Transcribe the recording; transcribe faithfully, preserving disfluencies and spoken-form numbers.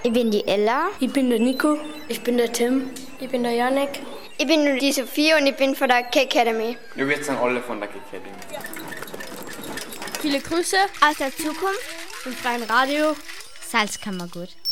Ich bin die Ella. Ich bin der Nico. Ich bin der Tim. Ich bin der Janik. Ich bin die Sophie und ich bin von der K-Academy. Ja, wir sind alle von der K-Academy. Viele Grüße aus der Zukunft im freien Radio Salzkammergut.